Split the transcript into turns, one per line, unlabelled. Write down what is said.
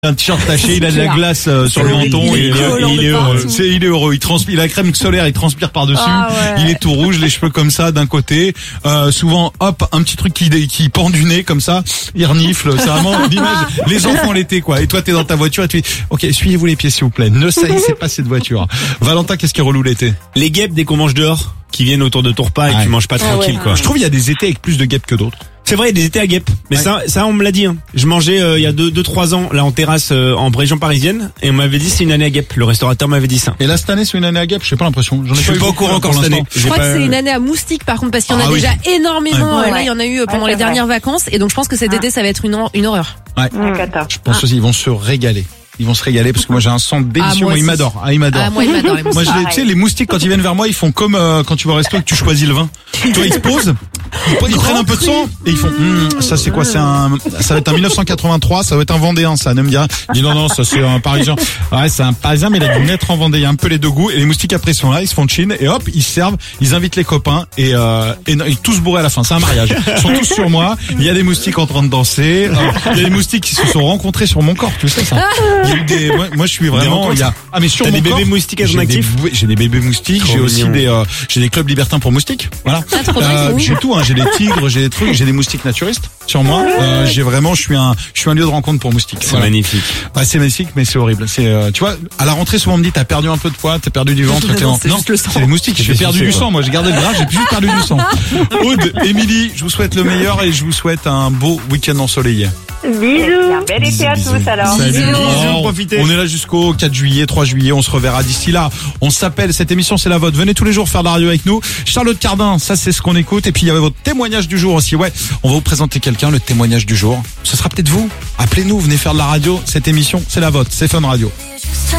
Un t-shirt taché, il a de la glace sur le menton et il est heureux. Il est heureux. Il transpire, il a la crème solaire, il transpire par-dessus. Il est tout rouge, les cheveux comme ça d'un côté. Souvent, hop, un petit truc qui pend du nez comme ça. Il renifle. C'est vraiment l'image. Les enfants l'été, quoi. Et toi, t'es dans ta voiture et tu dis, ok, essuyez-vous les pieds s'il vous plaît. Ne saillissez pas cette voiture. Valentin, qu'est-ce qui est relou l'été?
Les guêpes dès qu'on mange dehors, qui viennent autour de ton repas et que tu manges pas tranquille, quoi.
Je trouve il y a des étés avec plus de guêpes que d'autres.
C'est vrai, il y a des étés à guêpes. Mais ça on me l'a dit, hein. Je mangeais, il y a 2-3 ans, là, en terrasse, en région parisienne, et on m'avait dit c'est une année à guêpes. Le restaurateur m'avait dit ça.
Et là, cette année, c'est une année à guêpes? J'ai pas l'impression.
Je suis pas au courant encore cette année.
Je crois que c'est une année à moustiques, par contre, parce qu'il y en a déjà énormément. Là, il y en a eu pendant les dernières vacances, et donc je pense que cet été, ça va être une horreur.
Ouais. Je pense aussi, ils vont se régaler. Ils vont se régaler parce que moi j'ai un sang délicieux. Moi, il m'adore. Il m'adore.
Moi, il m'adore.
Moi, tu sais, les moustiques quand ils viennent vers moi, ils font comme quand tu vas au resto et que tu choisis le vin. Tu vois, ils se posent, ils prennent un peu de sang et ils font. Ça c'est quoi? Ça va être un 1983. Ça va être un Vendéen. Ça ne me dit rien. Je dis non, ça c'est un Parisien. Ouais, c'est un Parisien, mais il a dû naître en Vendée. Il y a un peu les deux goûts. Et les moustiques après sont là, ils se font chin et hop, ils se servent. Ils invitent les copains et ils tous bourrés à la fin. C'est un mariage. Ils sont tous sur moi. Il y a des moustiques en train de danser. Il y a des moustiques qui se sont rencontrés sur mon corps. Tu sais ça? Il y a eu des. Moi, je suis vraiment. Mais sur
t'as
mon
des
corps,
bébés moustiques à ton actif?
J'ai des bébés moustiques. J'ai aussi j'ai des clubs libertins pour moustiques. Voilà. J'ai tout. J'ai des tigres, j'ai des trucs, j'ai des moustiques naturistes sur moi. J'ai vraiment, je suis un lieu de rencontre pour moustiques.
C'est magnifique.
Ouais, c'est magnifique, mais c'est horrible. C'est, tu vois, à la rentrée, souvent on me dit, t'as perdu un peu de poids, t'as perdu du ventre.
Non,
c'est les moustiques. J'ai perdu du sang. Moi, j'ai gardé le gras, j'ai juste perdu du sang. Aude, Émilie, je vous souhaite le meilleur et je vous souhaite un beau week-end ensoleillé.
Bisous. Un bel été à tous alors.
Bisous, profitez. On est là jusqu'au 4 juillet, 3 juillet. On se reverra d'ici là. On s'appelle, cette émission c'est la vôtre. Venez tous les jours faire de la radio avec nous. Charlotte Cardin, ça c'est ce qu'on écoute. Et puis il y avait votre témoignage du jour aussi. Ouais, on va vous présenter quelqu'un, le témoignage du jour. Ce sera peut-être vous. Appelez-nous, venez faire de la radio. Cette émission, c'est la vôtre. C'est Fun Radio.